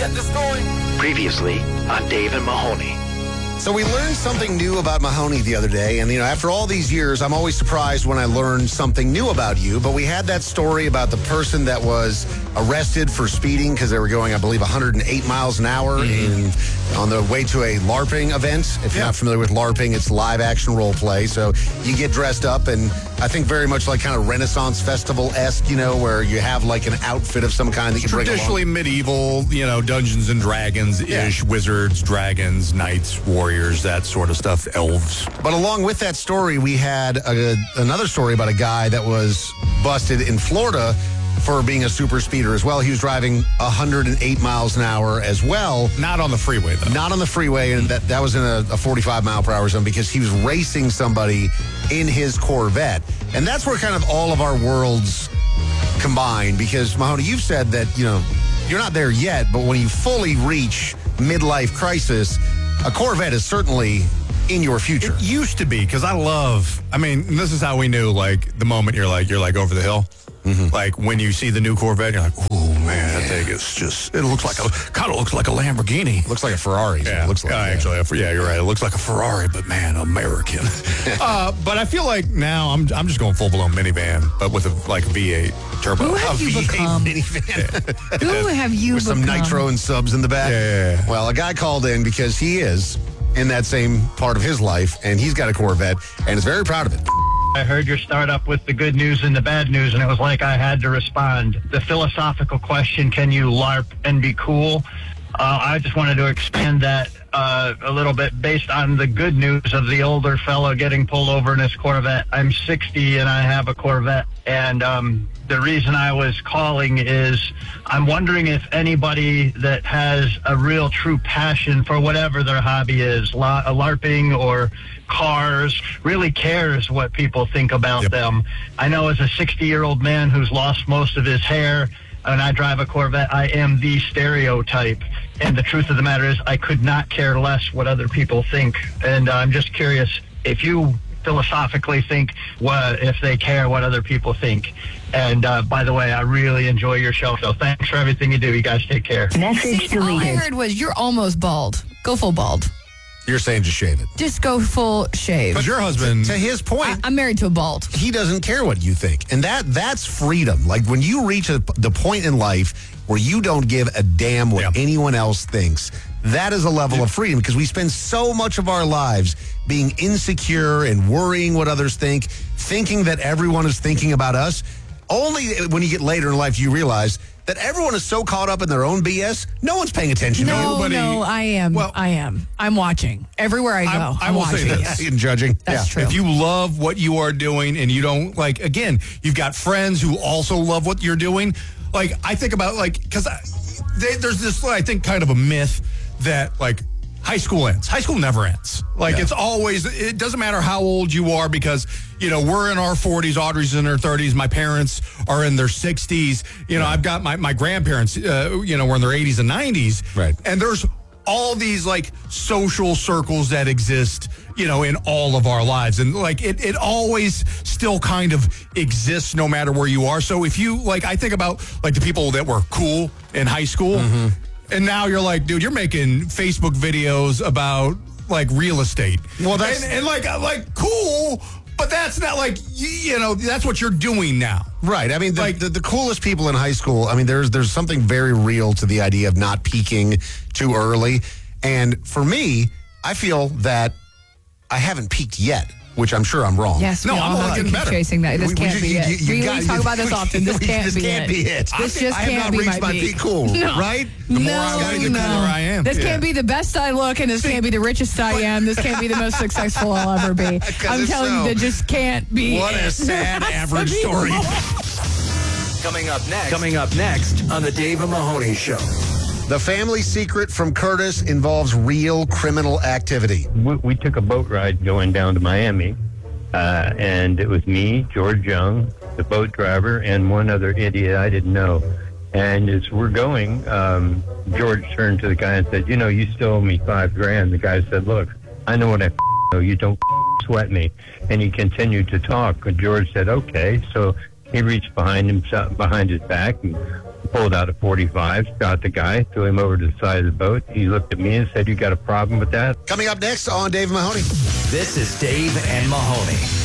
get this going. Previously on Dave and Mahoney. So we learned something new about Mahoney the other day, and after all these years, I'm always surprised when I learn something new about you. But we had that story about the person that was arrested for speeding because they were going, I believe, 108 miles an hour on the way to a LARPing event. If you're not familiar with LARPing, it's live action role play. So you get dressed up, and I think very much like kind of Renaissance Festival-esque, where you have like an outfit of some kind that you bring along. Traditionally medieval, Dungeons and Dragons-ish, wizards, dragons, knights, warriors, that sort of stuff, elves. But along with that story, we had another story about a guy that was busted in Florida for being a super speeder as well. He was driving 108 miles an hour as well. Not on the freeway, though. Not on the freeway, and that was in a 45-mile-per-hour zone because he was racing somebody in his Corvette. And that's where kind of all of our worlds combine because, Mahoney, you've said that, you're not there yet, but when you fully reach midlife crisis, a Corvette is certainly in your future. It used to be, because this is how we knew, the moment you're over the hill. Mm-hmm. Like when you see the new Corvette, you're like, oh man, that thing is it looks like a Lamborghini. Looks like a Ferrari. Yeah, it looks like you're right. It looks like a Ferrari, but man, American. But I feel like now I'm just going full blown minivan, but with a V8 turbo. Who have you become? Minivan. Who have you with become? Some nitro and subs in the back. Yeah. Well, a guy called in because he is in that same part of his life, and he's got a Corvette, and is very proud of it. I heard your startup with the good news and the bad news, and it was like I had to respond. The philosophical question, can you LARP and be cool? I just wanted to expand that a little bit based on the good news of the older fellow getting pulled over in his Corvette. I'm 60 and I have a Corvette, and the reason I was calling is I'm wondering if anybody that has a real true passion for whatever their hobby is, LARPing or cars, really cares what people think about them. I know as a 60-year-old man who's lost most of his hair, and I drive a Corvette, I am the stereotype. And the truth of the matter is I could not care less what other people think. And I'm just curious if you philosophically think if they care what other people think. And by the way, I really enjoy your show. So thanks for everything you do. You guys take care. Message deleted. All I heard was you're almost bald. Go full bald. You're saying just shave it. Just go full shave. But your husband, to his point, I'm married to a bald. He doesn't care what you think. And that's freedom. Like when you reach the point in life where you don't give a damn what anyone else thinks, that is a level of freedom because we spend so much of our lives being insecure and worrying what others think, thinking that everyone is thinking about us. Only when you get later in life you realize that everyone is so caught up in their own BS, no one's paying attention to you. No, I am. Well, I am. I'm watching. Everywhere I go, I will watching. say this. And judging. That's true. If you love what you are doing and you don't, again, you've got friends who also love what you're doing. I think about, because there's this, I think, kind of a myth that, high school ends. High school never ends. It's always, it doesn't matter how old you are because, we're in our 40s, Audrey's in her 30s, my parents are in their 60s. I've got my grandparents, were in their 80s and 90s. Right. And there's all these, social circles that exist, in all of our lives. And, it always still kind of exists no matter where you are. So if you, I think about, the people that were cool in high school. Mm-hmm. And now you're like, dude, you're making Facebook videos about real estate. Well, that's and cool, but that's not that's what you're doing now. Right. I mean, the coolest people in high school, there's something very real to the idea of not peaking too early. And for me, I feel that I haven't peaked yet, which I'm sure I'm wrong. Yes, we all have to keep chasing that. This can't be it. We talk about this often. This can't be it. This just can't be my peak. Cool, right? The more I want, the cooler I am. This can't be the best I look, and this can't be the richest I am. This can't be the most successful I'll ever be. I'm telling you, that just can't be. What a sad average story. Coming up next on the Dave and Mahoney Show. The family secret from Curtis involves real criminal activity. We took a boat ride going down to Miami, and it was me, George Young, the boat driver, and one other idiot I didn't know. And as we're going, George turned to the guy and said, you still owe me $5,000. The guy said, look, I know what I know. You don't sweat me. And he continued to talk. And George said, okay. So he reached behind his back and pulled out a .45, shot the guy, threw him over to the side of the boat. He looked at me and said, "You got a problem with that?" Coming up next on Dave Mahoney. This is Dave and Mahoney.